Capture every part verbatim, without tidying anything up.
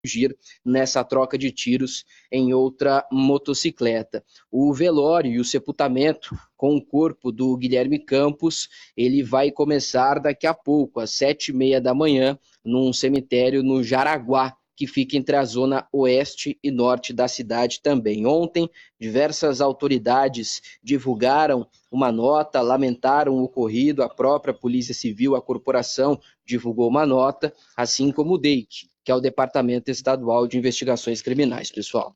fugir nessa troca de tiros em outra motocicleta. O velório e o sepultamento com o corpo do Guilherme Campos, ele vai começar daqui a pouco, às sete e meia da manhã, num cemitério no Jaraguá, que fica entre a zona oeste e norte da cidade também. Ontem, diversas autoridades divulgaram uma nota, lamentaram o ocorrido, a própria Polícia Civil, a corporação divulgou uma nota, assim como o D E I C, que é o Departamento Estadual de Investigações Criminais, pessoal.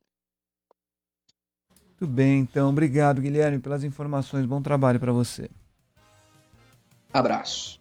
Muito bem, então. Obrigado, Guilherme, pelas informações. Bom trabalho para você. Abraço.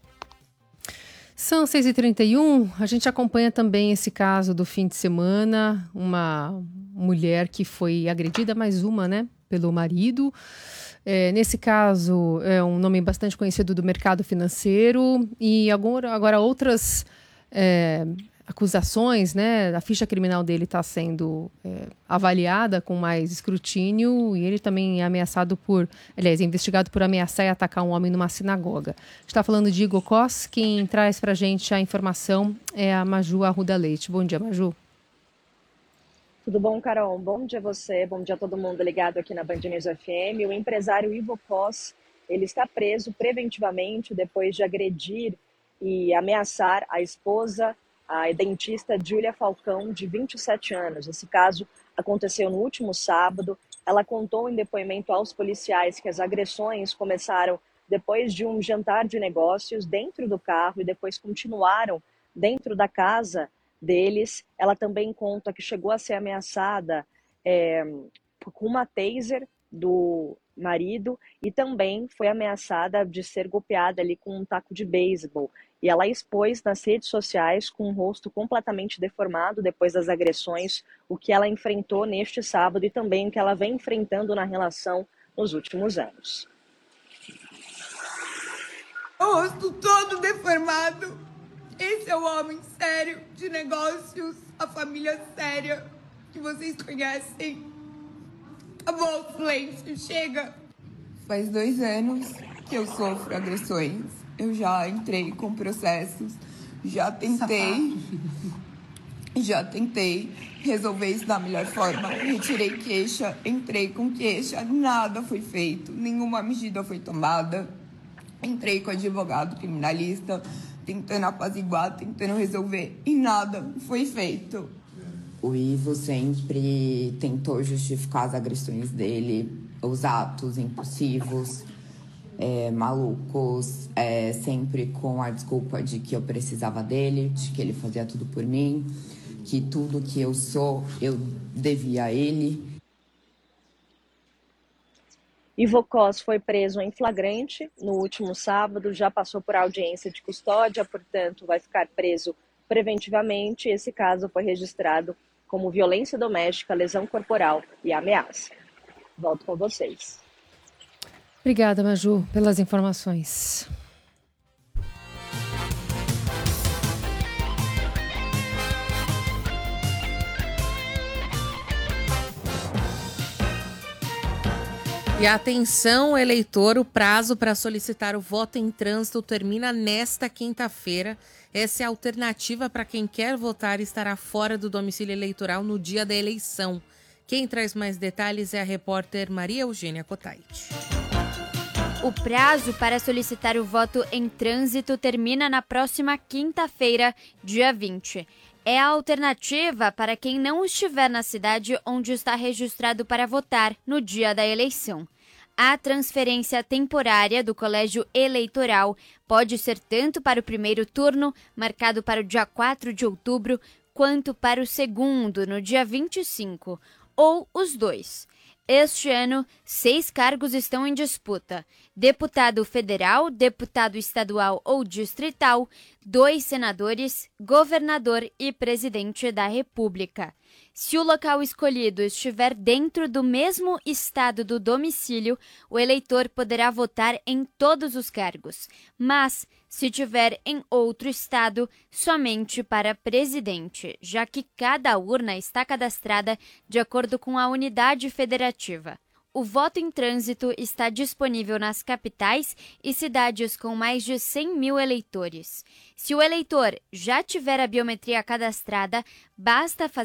São seis e trinta e um, a gente acompanha também esse caso do fim de semana, uma mulher que foi agredida, mais uma, né, pelo marido. É, nesse caso, é um nome bastante conhecido do mercado financeiro e agora, agora outras é, acusações, né, a ficha criminal dele está sendo é, avaliada com mais escrutínio e ele também é ameaçado por, aliás, é investigado por ameaçar e atacar um homem numa sinagoga. A gente está falando de Igor Kos, quem traz para a gente a informação é a Maju Arruda Leite. Bom dia, Maju. Tudo bom, Carol? Bom dia a você, bom dia a todo mundo ligado aqui na Band News F M. O empresário Igor Kos, ele está preso preventivamente depois de agredir e ameaçar a esposa, a dentista Júlia Falcão, de vinte e sete anos. Esse caso aconteceu no último sábado. Ela contou em depoimento aos policiais que as agressões começaram depois de um jantar de negócios dentro do carro e depois continuaram dentro da casa deles. Ela também conta que chegou a ser ameaçada é, com uma taser do marido e também foi ameaçada de ser golpeada ali com um taco de beisebol. E ela expôs nas redes sociais com o rosto completamente deformado depois das agressões, o que ela enfrentou neste sábado e também o que ela vem enfrentando na relação nos últimos anos. O rosto todo deformado. Esse é o homem sério de negócios, a família séria que vocês conhecem. Tá bom, silêncio, chega. Faz dois anos que eu sofro agressões. Eu já entrei com processos, já tentei, já tentei resolver isso da melhor forma. Retirei queixa, entrei com queixa, nada foi feito, nenhuma medida foi tomada. Entrei com advogado criminalista, tentando apaziguar, tentando resolver, e nada foi feito. O Ivo sempre tentou justificar as agressões dele, os atos impulsivos, é, malucos, é, sempre com a desculpa de que eu precisava dele, de que ele fazia tudo por mim, que tudo que eu sou, eu devia a ele. Igor Kos foi preso em flagrante no último sábado, já passou por audiência de custódia, portanto vai ficar preso preventivamente. Esse caso foi registrado como violência doméstica, lesão corporal e ameaça. Volto com vocês. Obrigada, Maju, pelas informações. E atenção, eleitor, o prazo para solicitar o voto em trânsito termina nesta quinta-feira. Essa é a alternativa para quem quer votar e estará fora do domicílio eleitoral no dia da eleição. Quem traz mais detalhes é a repórter Maria Eugênia Cotaiti. O prazo para solicitar o voto em trânsito termina na próxima quinta-feira, dia vinte. É a alternativa para quem não estiver na cidade onde está registrado para votar no dia da eleição. A transferência temporária do colégio eleitoral pode ser tanto para o primeiro turno, marcado para o dia quatro de outubro, quanto para o segundo, no dia vinte e cinco, ou os dois. Este ano, seis cargos estão em disputa: deputado federal, deputado estadual ou distrital, dois senadores, governador e presidente da República. Se o local escolhido estiver dentro do mesmo estado do domicílio, o eleitor poderá votar em todos os cargos, mas, se tiver em outro estado, somente para presidente, já que cada urna está cadastrada de acordo com a unidade federativa. o voto em trânsito está disponível nas capitais e cidades com mais de cem mil eleitores. Se o eleitor já tiver a biometria cadastrada, basta fazer